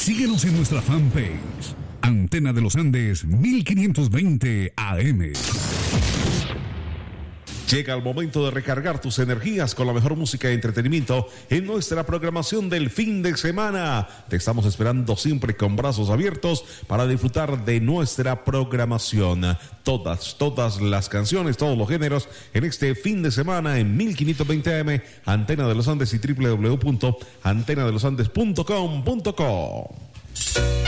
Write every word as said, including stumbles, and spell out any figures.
Síguenos en nuestra fanpage, Antena de los Andes mil quinientos veinte A M. Llega el momento de recargar tus energías con la mejor música y entretenimiento en nuestra programación del fin de semana. Te estamos esperando siempre con brazos abiertos para disfrutar de nuestra programación. Todas, todas las canciones, todos los géneros en este fin de semana en mil quinientos veinte A M, Antena de los Andes y doble u doble u doble u punto antena de los andes punto com punto co.